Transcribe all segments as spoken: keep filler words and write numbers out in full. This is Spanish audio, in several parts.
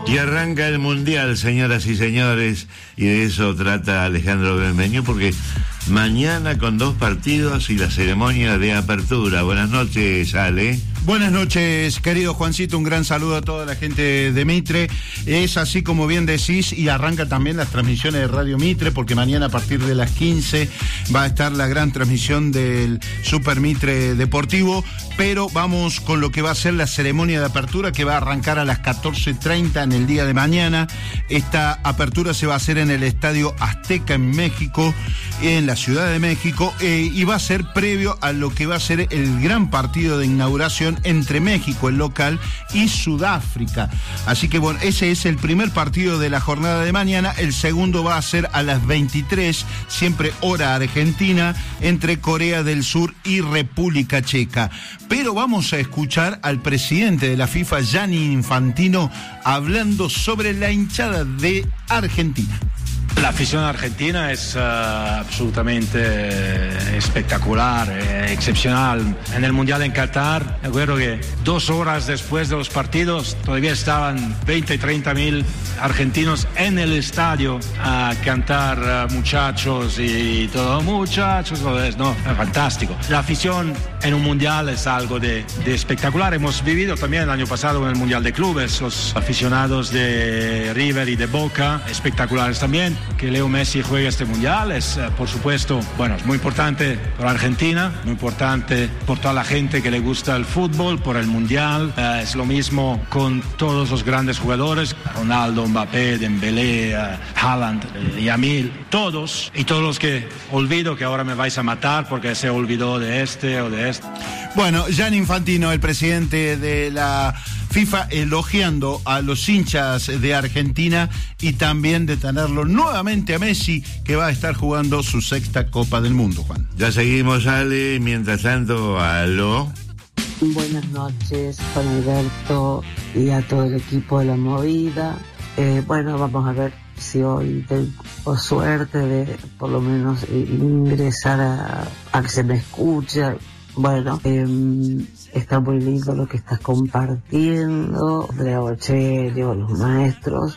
Y arranca el Mundial, señoras y señores, y de eso trata Alejandro Benmeñú, porque mañana con dos partidos y la ceremonia de apertura. Buenas noches, Ale. Buenas noches, querido Juancito, un gran saludo a toda la gente de Mitre. Es así como bien decís, y arranca también las transmisiones de Radio Mitre, porque mañana a partir de las quince va a estar la gran transmisión del Super Mitre Deportivo, pero vamos con lo que va a ser la ceremonia de apertura, que va a arrancar a las catorce treinta en el día de mañana. Esta apertura se va a hacer en el Estadio Azteca en México, en la Ciudad de México, eh, y va a ser previo a lo que va a ser el gran partido de inauguración entre México, el local, y Sudáfrica. Así que bueno, ese es el primer partido de la jornada de mañana. El segundo va a ser a las veintitrés, siempre hora argentina, entre Corea del Sur y República Checa. Pero vamos a escuchar al presidente de la FIFA, Gianni Infantino, hablando sobre la hinchada de Argentina. La afición argentina es uh, absolutamente eh, espectacular, eh, excepcional. En el Mundial en Qatar, me acuerdo que dos horas después de los partidos todavía estaban veinte, treinta mil argentinos en el estadio a cantar uh, muchachos y todo, muchachos, todo eso, ¿no? Fantástico. La afición en un Mundial es algo de, de espectacular. Hemos vivido también el año pasado en el Mundial de Clubes, los aficionados de River y de Boca, espectaculares también. Que Leo Messi juegue este Mundial es, eh, por supuesto, bueno, es muy importante para Argentina, muy importante por toda la gente que le gusta el fútbol, por el Mundial. Eh, es lo mismo con todos los grandes jugadores, Ronaldo, Mbappé, Dembélé, uh, Haaland, eh, Yamil, todos, y todos los que olvido, que ahora me vais a matar porque se olvidó de este o de este. Bueno, Gianni Infantino, el presidente de la FIFA, elogiando a los hinchas de Argentina y también de tenerlo nuevamente a Messi, que va a estar jugando su sexta Copa del Mundo, Juan. Ya seguimos, Ale. Mientras tanto, aló. Buenas noches, Juan Alberto, y a todo el equipo de La Movida. Eh, bueno, vamos a ver si hoy tengo suerte de por lo menos ingresar a, a que se me escuche. Bueno, eh, está muy lindo lo que estás compartiendo, Andrea Bocelli, los maestros,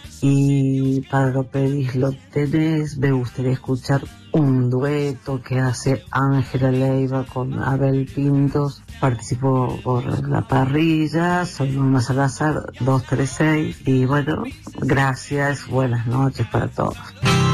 y para lo pedís lo tenés. Me gustaría escuchar un dueto que hace Ángela Leiva con Abel Pintos. Participó por la parrilla, soy Norma Salazar dos tres seis, y bueno, gracias, buenas noches para todos.